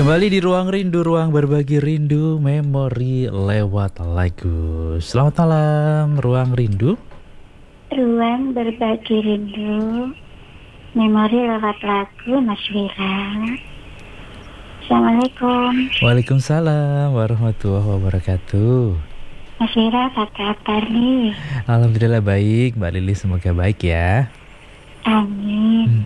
Kembali di Ruang Rindu, ruang berbagi rindu, memori lewat lagu. Selamat malam, Ruang Rindu. Ruang berbagi rindu, memori lewat lagu, Mas Wira. Assalamualaikum. Waalaikumsalam warahmatullahi wabarakatuh. Mas Wira, apa kabar nih? Alhamdulillah baik, Mbak Lili semoga baik ya. Amin.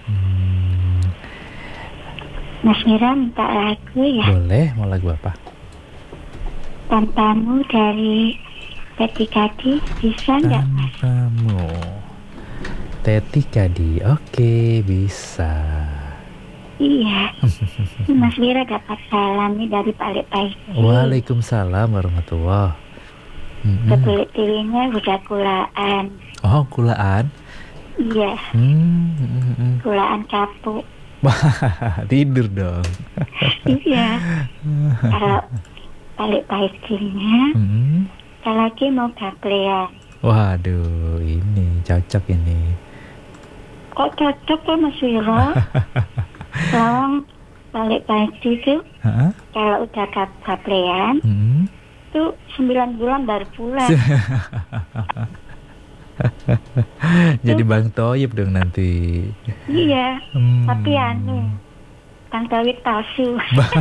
Mas Wira minta lagu ya. Boleh, mau lagu apa? Tanpamu dari Teti Kadi, bisa nggak Mas? Tanpamu, Teti Kadi, oke bisa. Iya. Mas Wira dapat salam nih dari Pak Lek Paiki. Waalaikumsalam warahmatullahi. Kebelet TV-nya udah kulaan. Oh, kulaan? Iya. Kulaan kapuk. Tidur dong. Iya. Kalau balik paikinya, lagi mau gaplean. Waduh, ini cocok ini. Kok cocok ya Mas Wiro? Lawang balik paiki itu, kalau udah gaplean, itu 9 bulan baru pulang. Jadi Bang Toyib dong nanti. Iya, tapi Bang Toyib palsu.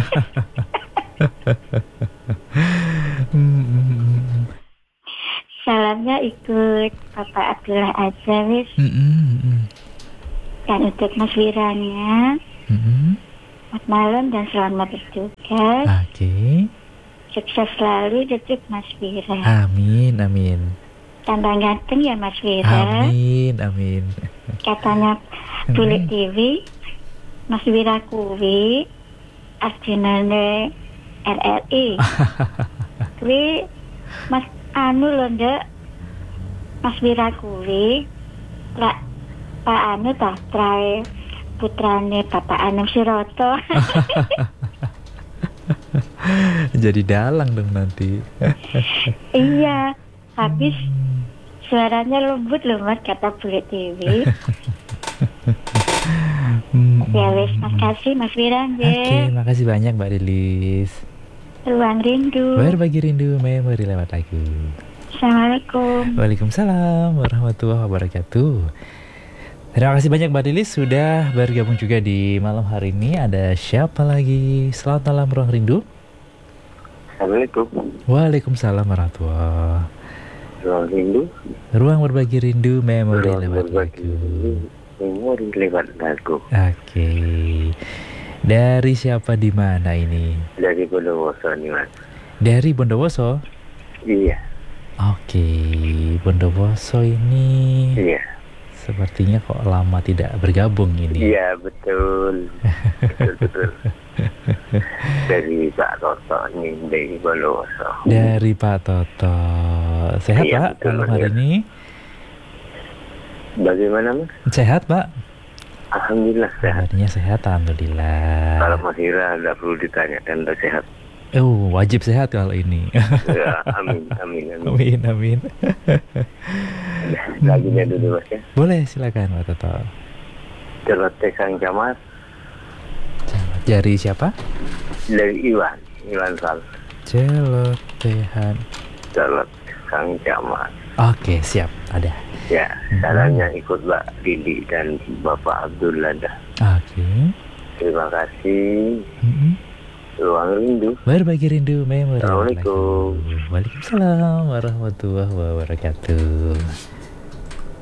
Salamnya ikut Bapak Abdullah aja wis. Dan untuk Mas Wiranya, selamat malam dan selamat bertugas. Oke. Sukses selalu untuk Mas Wira. Amin, amin. Tambah ganteng ya Mas Wira. Amin, amin. Katanya Bulik TV, Mas Wira kuwi arjenane RRI. Kuwi Mas anu lho Nduk. Mas Wira kuwi Pak anu ta trae putrane Bapak Anum Siroto. Jadi dalang dong nanti. Iya, habis suaranya lembut loh Mas, kata Bulik TV. Ya wis, makasih Mas Wira. Oke, makasih banyak Mbak Lilis. Ruang Rindu, Berbagi rindu, memori lewat lagu. Assalamualaikum. Waalaikumsalam warahmatullahi wabarakatuh. Terima kasih banyak Mbak Lilis sudah bergabung juga di malam hari ini. Ada siapa lagi? Selamat malam Ruang Rindu. Assalamualaikum. Waalaikumsalam warahmatullahi. Ruang Rindu, ruang berbagi rindu, memori lewat lagu. Memori lewat lagu. Oke. Dari siapa di mana ini? Dari Bondowoso nih Mas. Dari Bondowoso? Iya. Oke, Bondowoso ini. Iya. Sepertinya kok lama tidak bergabung ini. Iya betul. Betul. Dari Pak Toto nih, dari Bondowoso. Dari Pak Toto. Sehat iya, Pak malam hari ini? Bagaimana Mas? Sehat Pak? Alhamdulillah sehat. Kabarnya sehat, alhamdulillah. Kalau Mas Ira tidak perlu ditanyakan, udah sehat. Oh, wajib sehat kalau ini. Ya, amin. Amin. Lagunya dulu Mas ya. Boleh, silakan Pak Toto. Celoteh Sang Camat. Dari siapa? Dari Iwan Sal. Celotehan. Celoteh Sang Camat. Oke, siap, ada. Ya, salamnya ikut Mbak Didi dan Bapak Abdullah. Oke. Terima kasih. Ruang Rindu. Berbagi rindu, memori. Assalamualaikum. Waalaikumsalam warahmatullahi wabarakatuh.